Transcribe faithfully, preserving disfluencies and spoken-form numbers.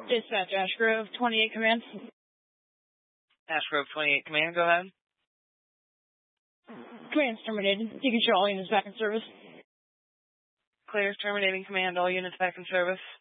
Dispatch, Ash Grove, twenty-eight command. Ash Grove twenty-eight command, go ahead. Command's terminated. You can show all units back in service. Clear, terminating command, all units back in service.